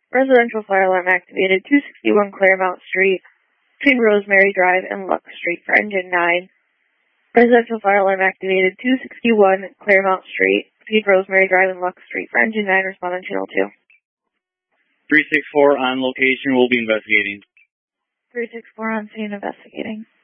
Residential fire alarm activated 261 Claremont Street between Rosemary Drive and Lux Street for engine 9. Residential fire alarm activated 261 Claremont Street between Rosemary Drive and Lux Street for engine 9. Respond on channel 2. 364 on location. We'll be investigating. 364 on scene investigating.